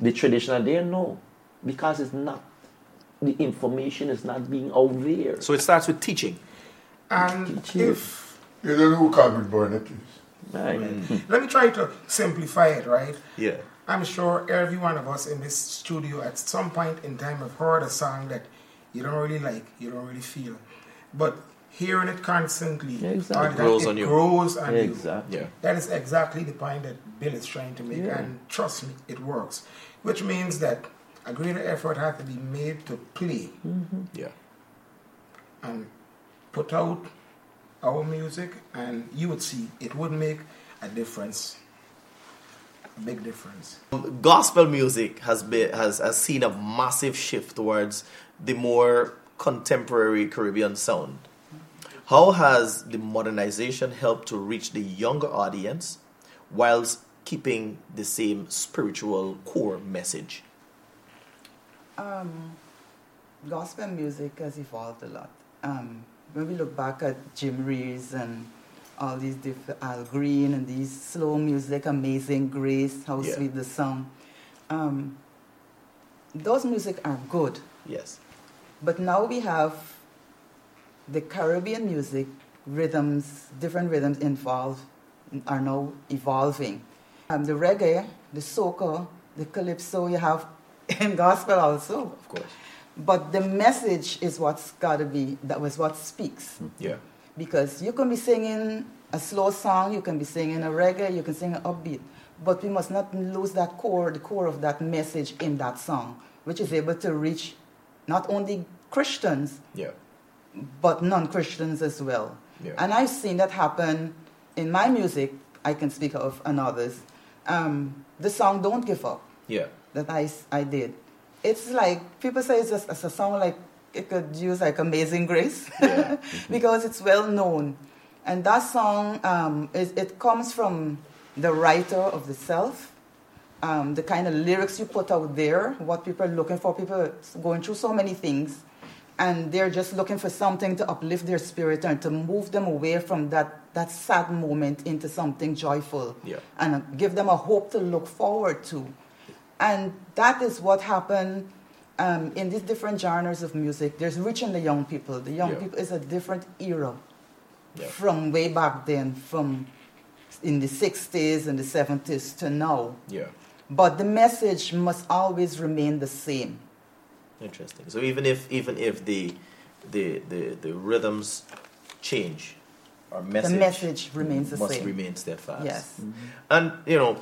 The traditional there, no. Because it's not, the information is not being out there. So it starts with teaching. And if... You don't know who Calvin Burnett is. Right. Let me try to simplify it, right? Yeah. I'm sure every one of us in this studio at some point in time have heard a song that you don't really like, you don't really feel. But hearing it constantly, exactly. or that Grows on you. grows on Exactly. you. Yeah. That is exactly the point that Bill is trying to make, and trust me, it works. Which means that a greater effort has to be made to play Yeah. and put out our music, and you would see it would make a difference, a big difference. Gospel music has seen a massive shift towards the more contemporary Caribbean sound. How has the modernization helped to reach the younger audience whilst keeping the same spiritual core message? Gospel music has evolved a lot. When we look back at Jim Reeves and all these different Al Green and these slow music, Amazing Grace, how sweet the song. Those music are good. Yes. But now we have the Caribbean music, rhythms, different rhythms are now evolving. The reggae, the soca, the calypso you have in gospel also. Of course. But the message is what's got to be, that was what speaks. Yeah. Because you can be singing a slow song, you can be singing a reggae, you can sing an upbeat. But we must not lose that core, the core of that message in that song, which is able to reach not only Christians, but non-Christians as well. Yeah. And I've seen that happen in my music, I can speak of, and others. The song Don't Give Up that I did. It's like, people say it's a song like, it could use like Amazing Grace, because it's well known. And that song, it comes from the writer of the self, the kind of lyrics you put out there, what people are looking for. People are going through so many things, and they're just looking for something to uplift their spirit and to move them away from that sad moment into something joyful, and give them a hope to look forward to. And that is what happened in these different genres of music. There's reaching the young people. The young people is a different era from way back then, from in the 60s and the 70s to now. But the message must always remain the same. Interesting. So even if the rhythms change, our message, the message remains the must same. remain steadfast. Yes. And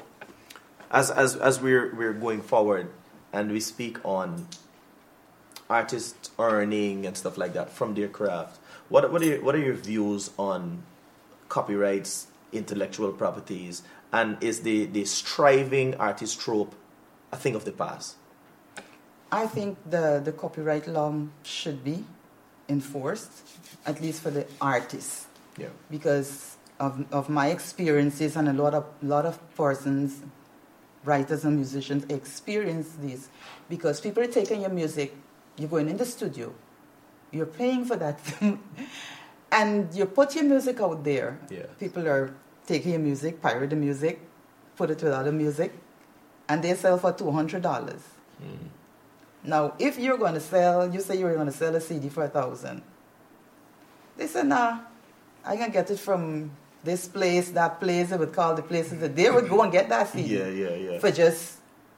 as we're going forward and we speak on artists earning and stuff like that from their craft, what are your views on copyrights, intellectual properties, and is the striving artist trope a thing of the past? I think the copyright law should be enforced, at least for the artists. Because of my experiences, and a lot of persons, writers and musicians experience this, because people are taking your music, you're going in the studio, you're paying for that, and you put your music out there. People are taking your music, pirate the music, put it with other music, and they sell for $200. Now, if you're going to sell, you say you're going to sell a CD for $1,000. They say, nah, I can get it from this place, that place. They would call the places that they would go and get that CD for just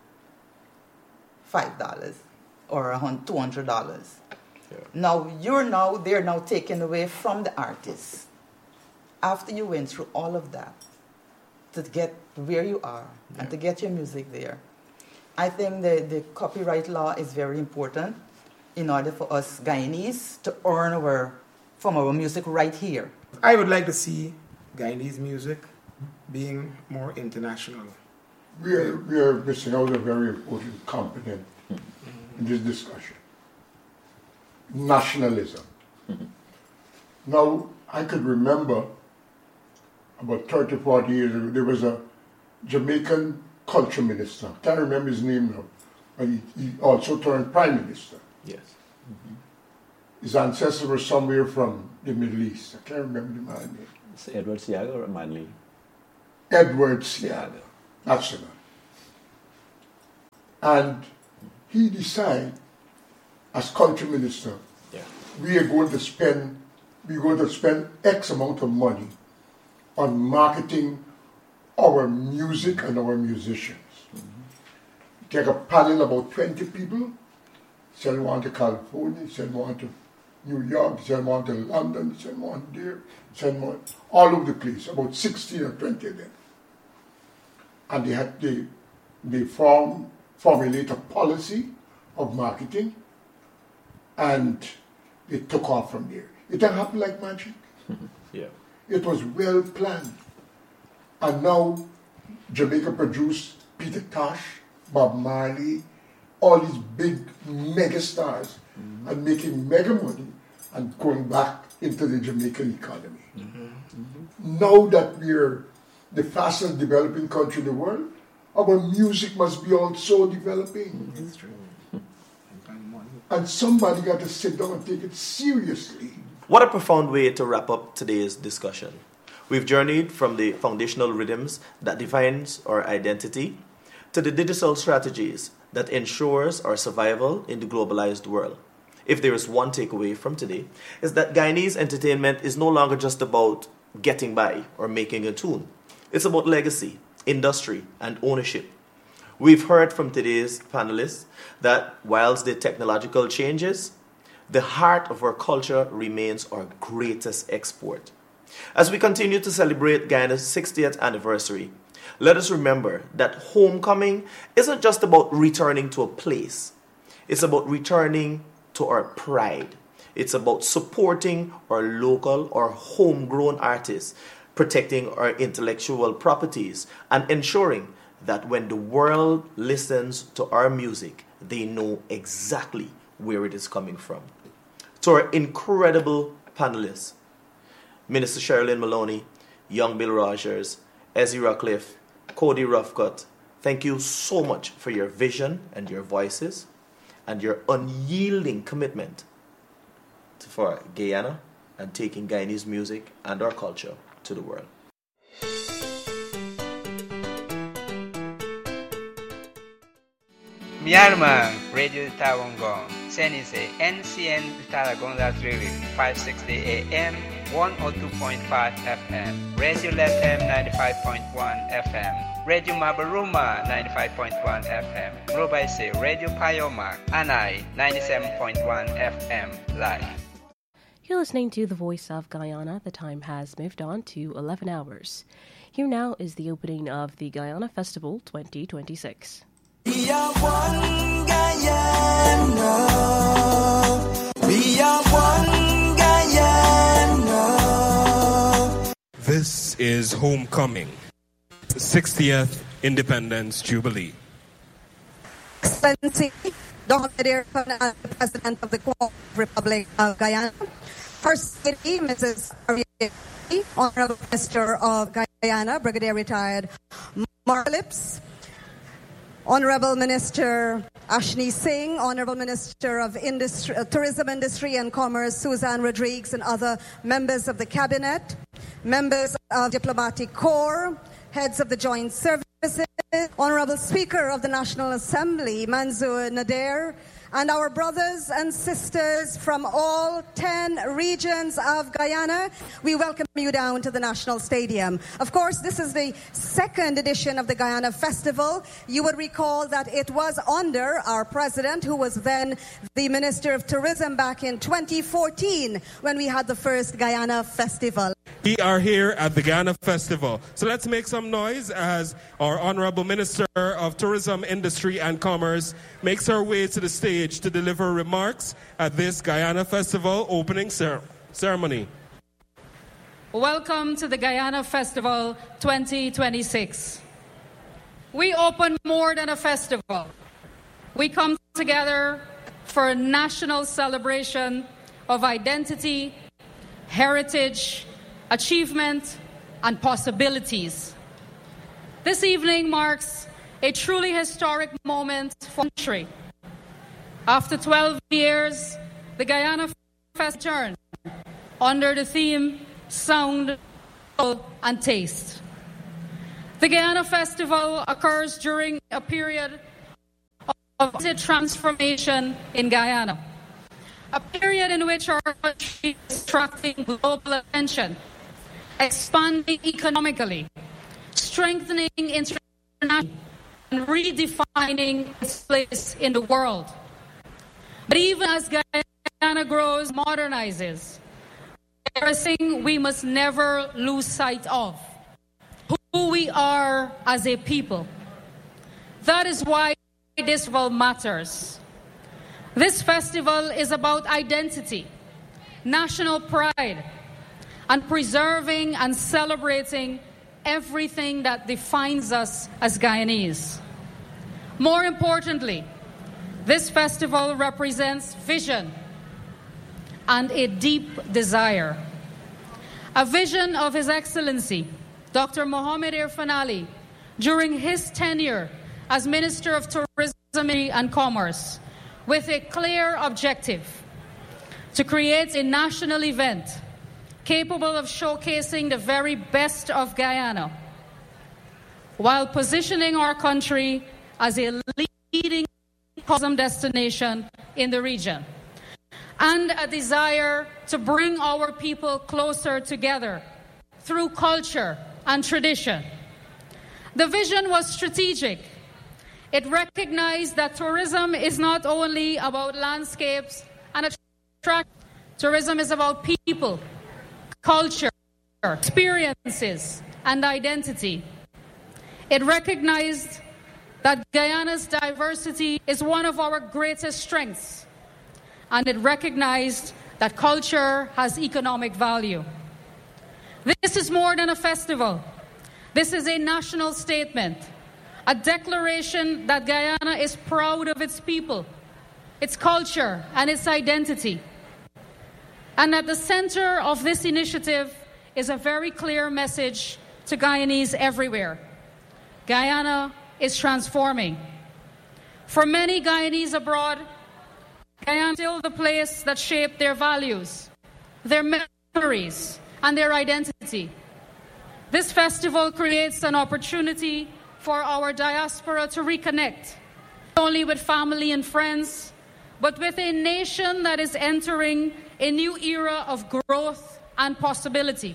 $5 or $200. Now they're now taken away from the artist. After you went through all of that to get where you are and to get your music there, I think the copyright law is very important in order for us Guyanese to earn from our music right here. I would like to see Guyanese music being more international. We are missing out a very important component in this discussion. Nationalism. Now, I could remember about 30, 40 years ago, there was a Jamaican culture minister. I can't remember his name now. But he also turned prime minister. His ancestors were somewhere from the Middle East. I can't remember the man's name. It's Edward Seaga or Manley? Edward Seaga. That's the man. And he decided, as culture minister, we're going to spend X amount of money on marketing our music and our musicians. Take a panel about 20 people, send one to California, send one to New York, send one to London, send one there, send one all over the place, about 16 or 20 of them. And they formulate a policy of marketing, and it took off from there. It didn't happen like magic. Yeah. It was well planned. And now Jamaica produced Peter Tosh, Bob Marley, all these big mega stars, and making mega money and going back into the Jamaican economy. Now that we're the fastest developing country in the world, our music must be also developing. It's true. And somebody got to sit down and take it seriously. What a profound way to wrap up today's discussion. We've journeyed from the foundational rhythms that defines our identity to the digital strategies that ensures our survival in the globalized world. If there is one takeaway from today, is that Guyanese entertainment is no longer just about getting by or making a tune. It's about legacy, industry, and ownership. We've heard from today's panelists that whilst the technological changes, the heart of our culture remains our greatest export. As we continue to celebrate Guyana's 60th anniversary, let us remember that homecoming isn't just about returning to a place. It's about returning to our pride. It's about supporting our local or homegrown artists, protecting our intellectual properties, and ensuring that when the world listens to our music, they know exactly where it is coming from. To our incredible panelists, Minister Sherilyn Maloney, Young Bill Rogers, Ezzy Rockcliffe, Cody Roughcut, thank you so much for your vision and your voices and your unyielding commitment for Guyana and taking Guyanese music and our culture to the world. Myanmar Radio Tawangong, Senise NCN Talagonda Trili, 560 AM, 102.5 FM, Radio Lethem 95.1 FM, Radio Mabaruma 95.1 FM, Robaise Radio Payoma, Anai 97.1 FM, live. You're listening to The Voice of Guyana. The time has moved on to 11 hours. Here now is the opening of the Guyana Festival 2026. We are one Guyana. We are one Guyana. This is Homecoming, 60th Independence Jubilee. Excellency, Dr. President of the Republic of Guyana, First Lady, Mrs. Honorable Minister of Guyana, Brigadier Retired Mark Phillips, Honorable Minister Ashni Singh, Honorable Minister of Tourism Industry and Commerce Suzanne Rodriguez, and other members of the Cabinet, members of Diplomatic Corps, heads of the Joint Services, Honorable Speaker of the National Assembly, Mansour Nader, and our brothers and sisters from all 10 regions of Guyana, we welcome you down to the National Stadium. Of course, this is the second edition of the Guyana Festival. You would recall that it was under our president, who was then the Minister of Tourism back in 2014, when we had the first Guyana Festival. We are here at the Guyana Festival. So let's make some noise as our Honorable Minister of Tourism, Industry and Commerce makes her way to the stage to deliver remarks at this Guyana Festival opening ceremony. Welcome to the Guyana Festival 2026. We open more than a festival. We come together for a national celebration of identity, heritage, achievement, and possibilities. This evening marks a truly historic moment for the country. After 12 years, the Guyana Festival returned under the theme Sound and Taste. The Guyana Festival occurs during a period of of transformation in Guyana, a period in which our country is attracting global attention, expanding economically, strengthening internationally, and redefining its place in the world. But even as Guyana grows, modernizes, there is a thing we must never lose sight of: who we are as a people. That is why this festival matters. This festival is about identity, national pride, and preserving and celebrating everything that defines us as Guyanese. More importantly, this festival represents vision and a deep desire. A vision of His Excellency, Dr. Mohamed Irfaan Ali, during his tenure as Minister of Tourism and Commerce, with a clear objective: to create a national event capable of showcasing the very best of Guyana, while positioning our country as a leading tourism destination in the region, and a desire to bring our people closer together through culture and tradition. The vision was strategic. It recognized that tourism is not only about landscapes and attractions. Tourism is about people, culture, experiences, and identity. It recognized that Guyana's diversity is one of our greatest strengths, and it recognized that culture has economic value. This is more than a festival. This is a national statement, a declaration that Guyana is proud of its people, its culture, and its identity. And at the center of this initiative is a very clear message to Guyanese everywhere: Guyana is transforming. For many Guyanese abroad, Guyana is still the place that shaped their values, their memories, and their identity. This festival creates an opportunity for our diaspora to reconnect, not only with family and friends, but with a nation that is entering a new era of growth and possibility.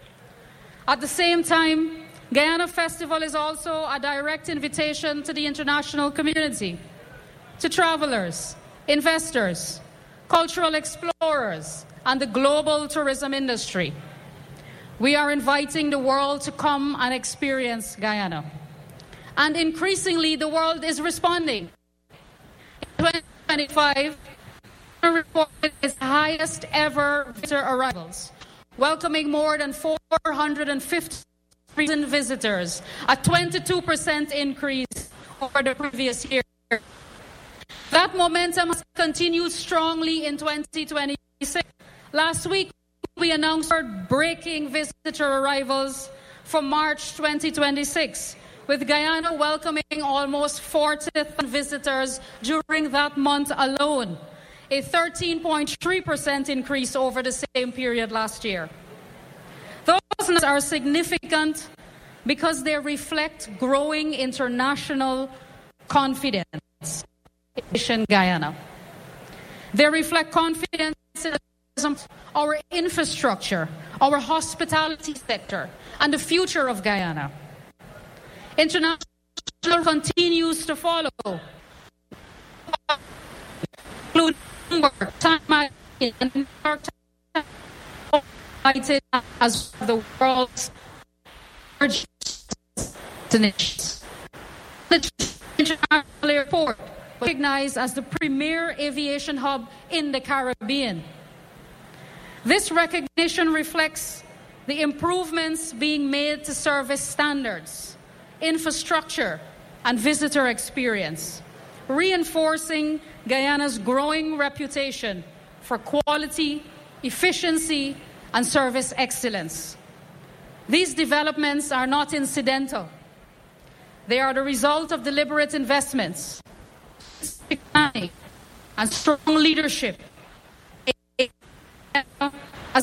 At the same time, Guyana Festival is also a direct invitation to the international community, to travelers, investors, cultural explorers, and the global tourism industry. We are inviting the world to come and experience Guyana. And increasingly, the world is responding. In 2025, reported its highest ever visitor arrivals, welcoming more than 450,000 visitors, a 22% increase over the previous year. That momentum has continued strongly in 2026. Last week, we announced our breaking visitor arrivals for March 2026, with Guyana welcoming almost 40,000 visitors during that month alone, a 13.3% increase over the same period last year. Those numbers are significant because they reflect growing international confidence in Guyana. They reflect confidence in our infrastructure, our hospitality sector, and the future of Guyana. International continues to follow, including Time and as the world's largest destinations. The International Airport was recognized as the premier aviation hub in the Caribbean. This recognition reflects the improvements being made to service standards, infrastructure, and visitor experience, reinforcing Guyana's growing reputation for quality, efficiency, and service excellence. These developments are not incidental. They are the result of deliberate investments, planning, and strong leadership as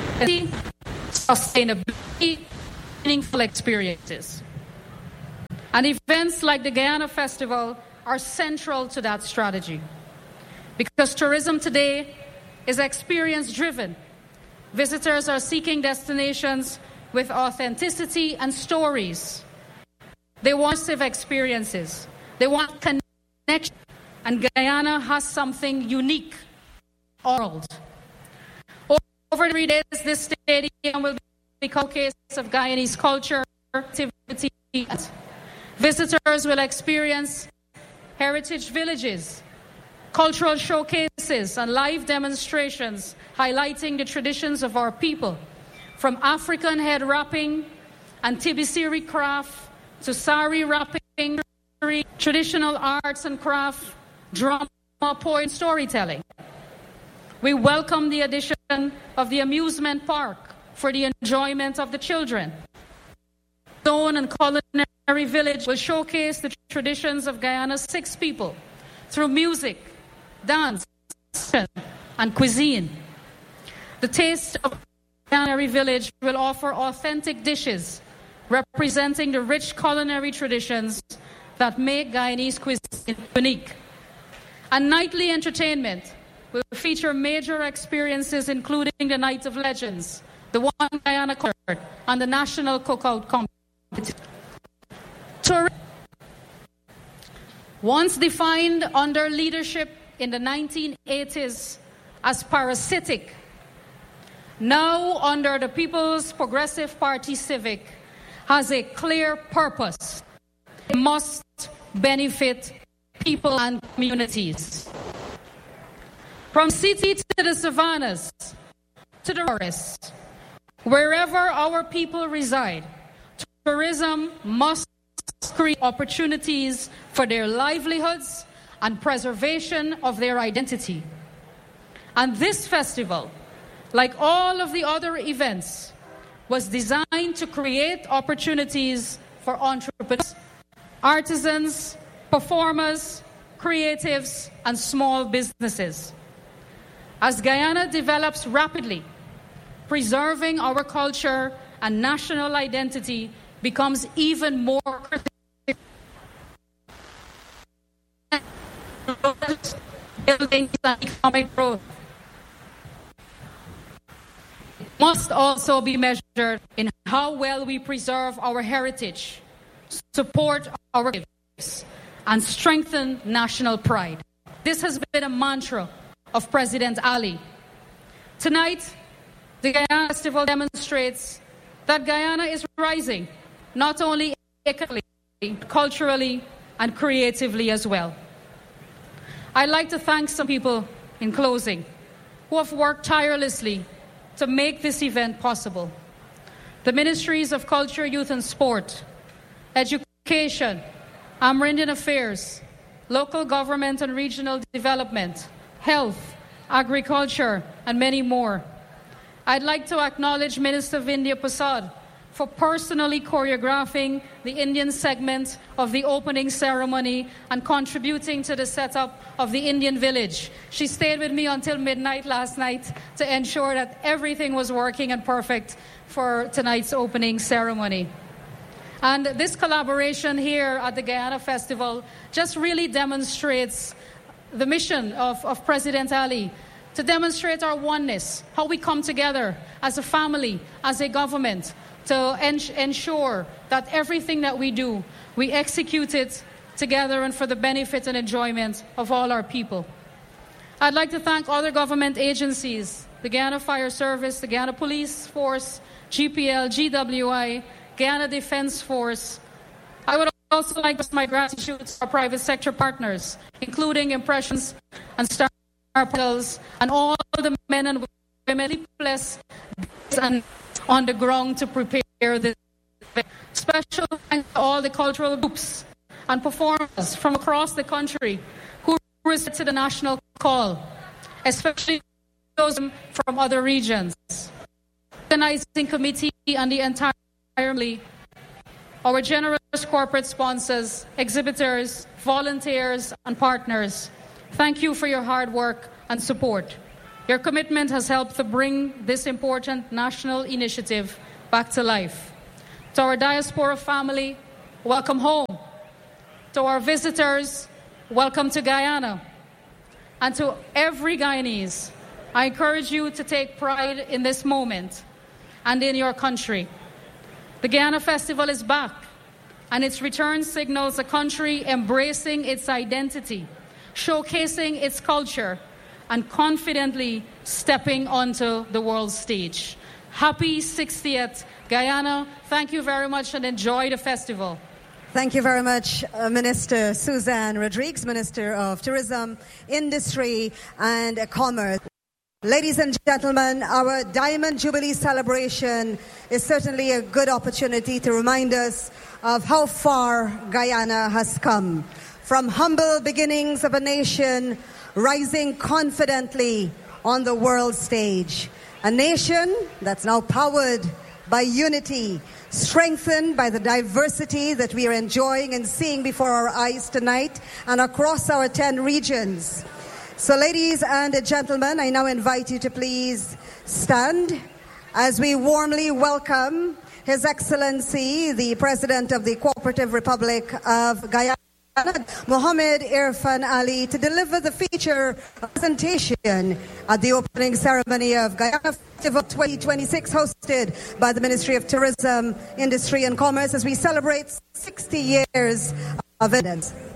sustainability, meaningful experiences. And events like the Guyana Festival are central to that strategy. Because tourism today is experience-driven. Visitors are seeking destinations with authenticity and stories. They want immersive experiences. They want connection. And Guyana has something unique in the world. Over 3 days, this stadium will be a showcase of Guyanese culture, activity. Visitors will experience heritage villages, cultural showcases, and live demonstrations highlighting the traditions of our people, from African head wrapping and tibisiri craft to sari wrapping, traditional arts and craft, drama, poetry, and storytelling. We welcome the addition of the amusement park for the enjoyment of the children. Stone and Culinary Village will showcase the traditions of Guyana's 6 people through music, dance, and cuisine. The Taste of Culinary Village will offer authentic dishes representing the rich culinary traditions that make Guyanese cuisine unique. And nightly entertainment will feature major experiences including the Night of Legends, the One Guyana Concert, and the National Cookout Competition. Once defined under leadership in the 1980s as parasitic, now under the People's Progressive Party Civic, has a clear purpose. It must benefit people and communities. From city to the savannas, to the forests, wherever our people reside, tourism must create opportunities for their livelihoods and preservation of their identity. And this festival, like all of the other events, was designed to create opportunities for entrepreneurs, artisans, performers, creatives, and small businesses. As Guyana develops rapidly, preserving our culture and national identity becomes even more critical. Building economic growth must also be measured in how well we preserve our heritage, support our gifts, and strengthen national pride. This has been a mantra of President Ali. Tonight, the Guyana Festival demonstrates that Guyana is rising, not only economically, culturally, and creatively as well. I'd like to thank some people in closing who have worked tirelessly to make this event possible. The Ministries of Culture, Youth and Sport, Education, Amerindian Affairs, Local Government and Regional Development, Health, Agriculture, and many more. I'd like to acknowledge Minister Vindhya Prasad for personally choreographing the Indian segment of the opening ceremony and contributing to the setup of the Indian village. She stayed with me until midnight last night to ensure that everything was working and perfect for tonight's opening ceremony. And this collaboration here at the Guyana Festival just really demonstrates the mission of President Ali to demonstrate our oneness, how we come together as a family, as a government, to ensure that everything that we do, we execute it together and for the benefit and enjoyment of all our people. I'd like to thank other government agencies, the Guyana Fire Service, the Guyana Police Force, GPL, GWI, Guyana Defense Force. I would also like to express my gratitude to our private sector partners, including Impressions and Star Portals, and all the men and women blessed and on the ground to prepare this event. Special thanks to all the cultural groups and performers from across the country who responded to the national call, especially those from other regions. Organizing committee and the entire family, our generous corporate sponsors, exhibitors, volunteers, and partners. Thank you for your hard work and support. Your commitment has helped to bring this important national initiative back to life. To our diaspora family, welcome home. To our visitors, welcome to Guyana. And to every Guyanese, I encourage you to take pride in this moment and in your country. The Guyana Festival is back, and its return signals a country embracing its identity, showcasing its culture, and confidently stepping onto the world stage. Happy 60th, Guyana. Thank you very much and enjoy the festival. Thank you very much, Minister Suzanne Rodriguez, Minister of Tourism, Industry and Commerce. Ladies and gentlemen, our Diamond Jubilee celebration is certainly a good opportunity to remind us of how far Guyana has come. From humble beginnings of a nation rising confidently on the world stage. A nation that's now powered by unity, strengthened by the diversity that we are enjoying and seeing before our eyes tonight and across our 10 regions. So ladies and gentlemen, I now invite you to please stand as we warmly welcome His Excellency, the President of the Cooperative Republic of Guyana, Mohamed Irfan Ali, to deliver the feature presentation at the opening ceremony of Guyana Festival 2026, hosted by the Ministry of Tourism, Industry and Commerce, as we celebrate 60 years of independence.